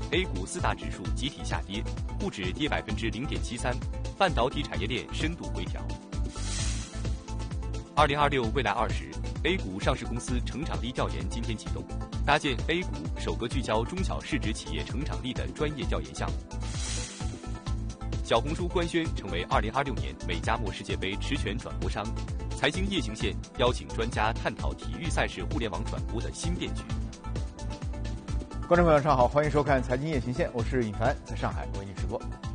A 股4大指数集体下跌，沪指跌0.73%，半导体产业链深度回调。2026未来20，A 股上市公司成长力调研今天启动，搭建 A 股首个聚焦中小市值企业成长力的专业调研项目。小红书官宣成为2026年美加墨世界杯持权转播商。财经夜行线邀请专家探讨体育赛事互联网转播的新变局。 观众朋友，上好，欢迎收看财经夜行线，我是尹凡，在上海为您直播。